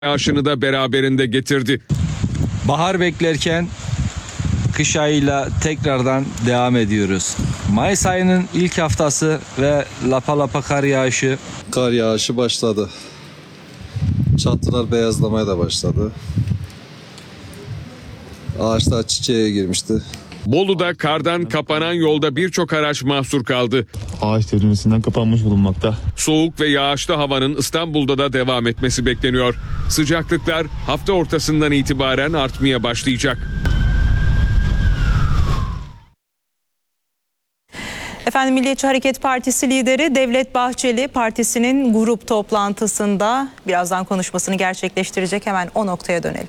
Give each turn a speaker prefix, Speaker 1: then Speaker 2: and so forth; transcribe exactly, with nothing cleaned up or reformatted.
Speaker 1: yağışını da beraberinde getirdi.
Speaker 2: Bahar beklerken kış ayıyla tekrardan devam ediyoruz. Mayıs ayının ilk haftası ve lapa lapa kar yağışı.
Speaker 3: Kar yağışı başladı. Çatılar beyazlamaya da başladı. Ağaçlar çiçeğe girmişti.
Speaker 1: Bolu'da kardan kapanan yolda birçok araç mahsur kaldı.
Speaker 4: Ağaç devrilmesinden kapanmış bulunmakta.
Speaker 1: Soğuk ve yağışlı havanın İstanbul'da da devam etmesi bekleniyor. Sıcaklıklar hafta ortasından itibaren artmaya başlayacak.
Speaker 5: Efendim, Milliyetçi Hareket Partisi lideri Devlet Bahçeli partisinin grup toplantısında birazdan konuşmasını gerçekleştirecek. Hemen o noktaya dönelim.